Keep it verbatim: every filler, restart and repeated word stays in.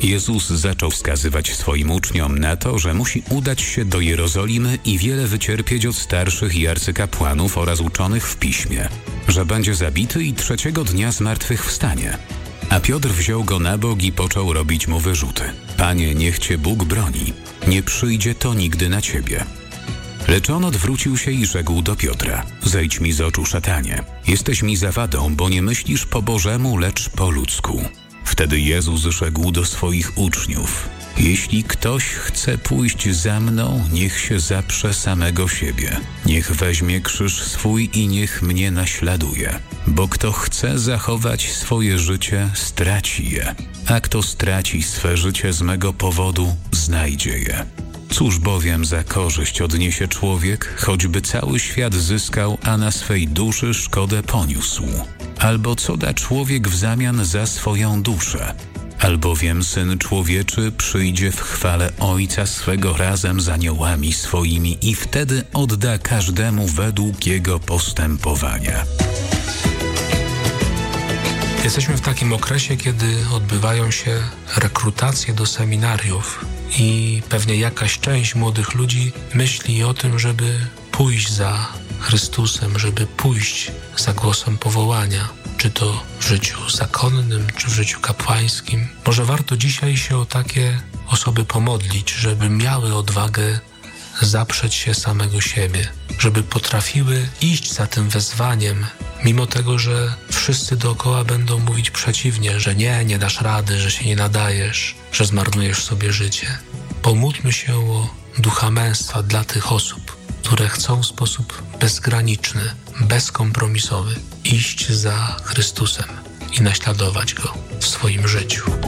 Jezus zaczął wskazywać swoim uczniom na to, że musi udać się do Jerozolimy i wiele wycierpieć od starszych i arcykapłanów oraz uczonych w piśmie, że będzie zabity i trzeciego dnia zmartwychwstanie. A Piotr wziął go na bok i począł robić mu wyrzuty. Panie, niech cię Bóg broni, nie przyjdzie to nigdy na ciebie. Lecz on odwrócił się i rzekł do Piotra: zejdź mi z oczu, szatanie, jesteś mi zawadą, bo nie myślisz po Bożemu, lecz po ludzku. Wtedy Jezus rzekł do swoich uczniów: jeśli ktoś chce pójść za mną, niech się zaprze samego siebie. Niech weźmie krzyż swój i niech mnie naśladuje. Bo kto chce zachować swoje życie, straci je. A kto straci swe życie z mego powodu, znajdzie je. Cóż bowiem za korzyść odniesie człowiek, choćby cały świat zyskał, a na swej duszy szkodę poniósł? Albo co da człowiek w zamian za swoją duszę? Albowiem Syn Człowieczy przyjdzie w chwale Ojca swego razem z aniołami swoimi i wtedy odda każdemu według jego postępowania. Jesteśmy w takim okresie, kiedy odbywają się rekrutacje do seminariów i pewnie jakaś część młodych ludzi myśli o tym, żeby pójść za Chrystusem, żeby pójść za głosem powołania, czy to w życiu zakonnym, czy w życiu kapłańskim. Może warto dzisiaj się o takie osoby pomodlić, żeby miały odwagę zaprzeć się samego siebie, żeby potrafiły iść za tym wezwaniem, mimo tego, że wszyscy dookoła będą mówić przeciwnie, że nie, nie dasz rady, że się nie nadajesz, że zmarnujesz sobie życie. Pomódlmy się o ducha męstwa dla tych osób, które chcą w sposób bezgraniczny, bezkompromisowy iść za Chrystusem i naśladować Go w swoim życiu.